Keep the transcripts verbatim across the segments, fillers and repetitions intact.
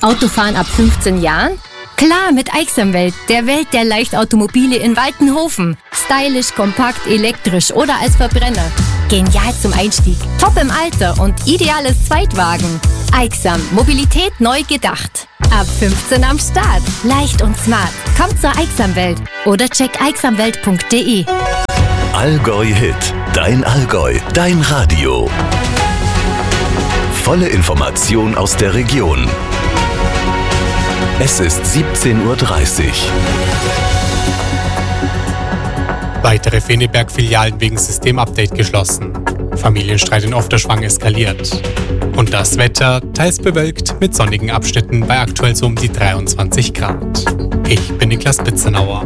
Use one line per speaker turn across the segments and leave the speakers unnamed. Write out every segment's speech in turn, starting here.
Autofahren ab fünfzehn Jahren? Klar, mit Aixamwelt, der Welt der Leichtautomobile in Waltenhofen. Stylisch, kompakt, elektrisch oder als Verbrenner. Genial zum Einstieg, top im Alter und ideales Zweitwagen. Aixam, Mobilität neu gedacht. Ab fünfzehn am Start. Leicht und smart. Kommt zur Aixamwelt oder check aixamwelt punkt de.
Allgäu Hit. Dein Allgäu. Dein Radio. Volle Information aus der Region. Es ist siebzehn Uhr dreißig.
Weitere Feneberg-Filialen wegen Systemupdate geschlossen. Familienstreit in Ofterschwang eskaliert. Und das Wetter teils bewölkt mit sonnigen Abschnitten bei aktuell so um die dreiundzwanzig Grad. Ich bin Niklas Bitzenauer.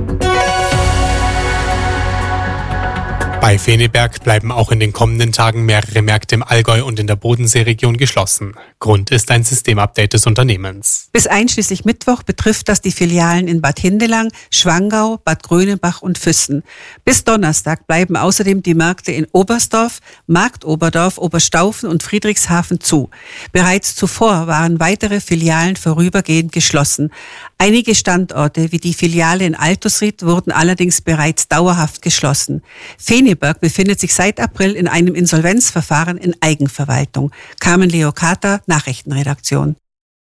Bei Feneberg bleiben auch in den kommenden Tagen mehrere Märkte im Allgäu und in der Bodenseeregion geschlossen. Grund ist ein Systemupdate des Unternehmens.
Bis einschließlich Mittwoch betrifft das die Filialen in Bad Hindelang, Schwangau, Bad Grönebach und Füssen. Bis Donnerstag bleiben außerdem die Märkte in Oberstdorf, Marktoberdorf, Oberstaufen und Friedrichshafen zu. Bereits zuvor waren weitere Filialen vorübergehend geschlossen. Einige Standorte wie die Filiale in Altusried wurden allerdings bereits dauerhaft geschlossen. Feneberg befindet sich seit April in einem Insolvenzverfahren in Eigenverwaltung. Carmen Leocata, Nachrichtenredaktion.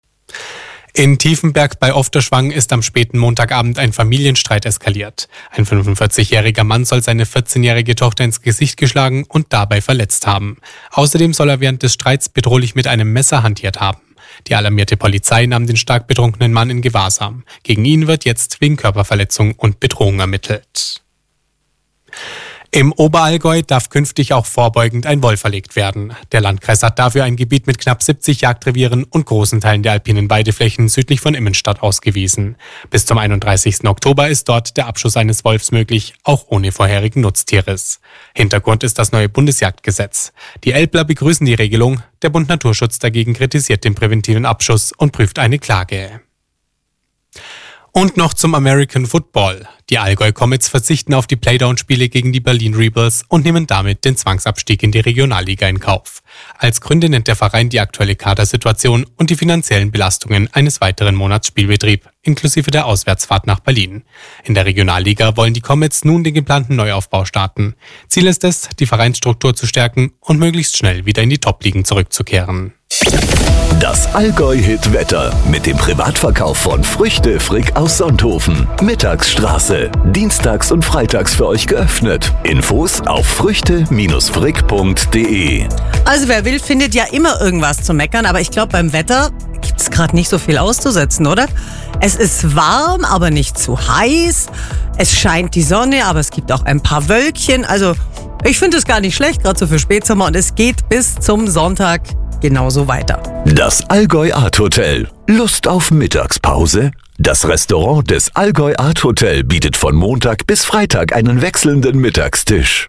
In Tiefenberg bei Ofterschwang ist am späten Montagabend ein Familienstreit eskaliert. Ein fünfundvierzigjähriger Mann soll seine vierzehnjährige Tochter ins Gesicht geschlagen und dabei verletzt haben. Außerdem soll er während des Streits bedrohlich mit einem Messer hantiert haben. Die alarmierte Polizei nahm den stark betrunkenen Mann in Gewahrsam. Gegen ihn wird jetzt wegen Körperverletzung und Bedrohung ermittelt. Im Oberallgäu darf künftig auch vorbeugend ein Wolf verlegt werden. Der Landkreis hat dafür ein Gebiet mit knapp siebzig Jagdrevieren und großen Teilen der alpinen Weideflächen südlich von Immenstadt ausgewiesen. Bis zum einunddreißigsten Oktober ist dort der Abschuss eines Wolfs möglich, auch ohne vorherigen Nutztieres. Hintergrund ist das neue Bundesjagdgesetz. Die Elbler begrüßen die Regelung, der Bund Naturschutz dagegen kritisiert den präventiven Abschuss und prüft eine Klage. Und noch zum American Football. Die Allgäu Comets verzichten auf die Playdown-Spiele gegen die Berlin Rebels und nehmen damit den Zwangsabstieg in die Regionalliga in Kauf. Als Gründe nennt der Verein die aktuelle Kadersituation und die finanziellen Belastungen eines weiteren Monats Spielbetrieb, inklusive der Auswärtsfahrt nach Berlin. In der Regionalliga wollen die Comets nun den geplanten Neuaufbau starten. Ziel ist es, die Vereinsstruktur zu stärken und möglichst schnell wieder in die Top-Ligen zurückzukehren.
Das Allgäu-Hit-Wetter mit dem Privatverkauf von Früchte Frick aus Sonthofen. Mittagsstraße. Dienstags und freitags für euch geöffnet. Infos auf früchte Frick punkt de.
Also wer will, findet ja immer irgendwas zu meckern, aber ich glaube, beim Wetter gibt es gerade nicht so viel auszusetzen, oder? Es ist warm, aber nicht zu heiß. Es scheint die Sonne, aber es gibt auch ein paar Wölkchen. Also ich finde es gar nicht schlecht, gerade so für Spätsommer. Und es geht bis zum Sonntag genauso weiter.
Das Allgäu Art Hotel. Lust auf Mittagspause? Das Restaurant des Allgäu Art Hotel bietet von Montag bis Freitag einen wechselnden Mittagstisch.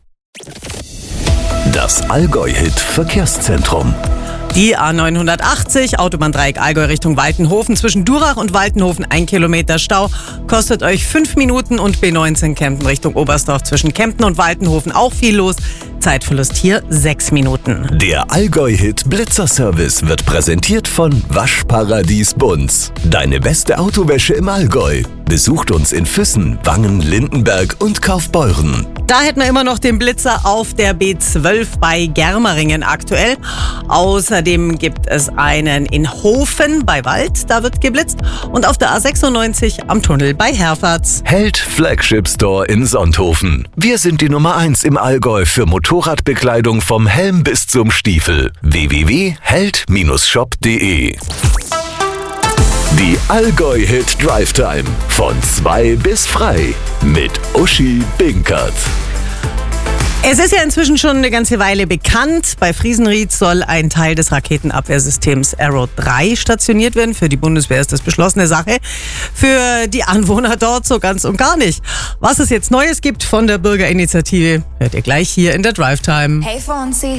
Das Allgäu-Hit Verkehrszentrum.
Die A neunhundertachtzig, Autobahndreieck Allgäu Richtung Waltenhofen. Zwischen Durach und Waltenhofen ein Kilometer Stau. Kostet euch fünf Minuten und B neunzehn Kempten Richtung Oberstdorf. Zwischen Kempten und Waltenhofen auch viel los. Zeitverlust hier sechs Minuten.
Der Allgäu-Hit Blitzerservice wird präsentiert von Waschparadies Bunz. Deine beste Autowäsche im Allgäu. Besucht uns in Füssen, Wangen, Lindenberg und Kaufbeuren.
Da hätten wir immer noch den Blitzer auf der B zwölf bei Germeringen aktuell. Außerdem gibt es einen in Hofen bei Wald, da wird geblitzt. Und auf der A sechsundneunzig am Tunnel bei Herfahrt.
Held Flagship Store in Sonthofen. Wir sind die Nummer eins im Allgäu für Motorradbekleidung vom Helm bis zum Stiefel. w w w punkt held shop punkt de. Die Allgäu-Hit Drive Time von zwei bis frei mit Uschi Binkert.
Es ist ja inzwischen schon eine ganze Weile bekannt, bei Friesenried soll ein Teil des Raketenabwehrsystems Arrow drei stationiert werden. Für die Bundeswehr ist das beschlossene Sache. Für die Anwohner dort so ganz und gar nicht. Was es jetzt Neues gibt von der Bürgerinitiative, hört ihr gleich hier in der Drive Time.
Hey Fonsi,